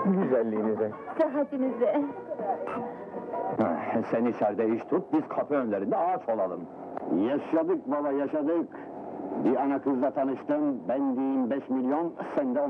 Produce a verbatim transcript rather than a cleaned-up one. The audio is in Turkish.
Güzelliğinize. Sıhhatinize. Ah, sen içeride iş tut, biz kapı önlerinde ağaç olalım. Yaşadık baba, yaşadık. Bir ana kızla tanıştım, ben diyeyim beş milyon, sen de